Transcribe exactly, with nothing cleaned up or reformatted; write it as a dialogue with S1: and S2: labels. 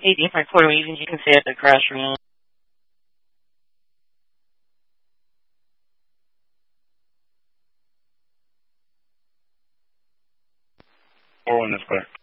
S1: eighteen point four reasons you can stay at the crash room.
S2: four one is clear.